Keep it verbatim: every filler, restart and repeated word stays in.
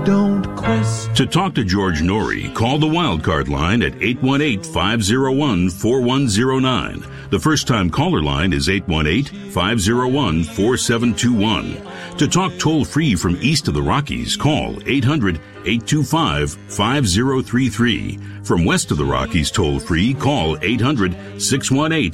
don't question. To talk to George Norrie, call the Wildcard line at eight one eight, five oh one, four one oh nine. The first-time caller line is eight one eight, five oh one, four seven two one. To talk toll-free from east of the Rockies, call eight hundred, eight two five, five oh three three. From west of the Rockies toll-free, call eight hundred, six one eight,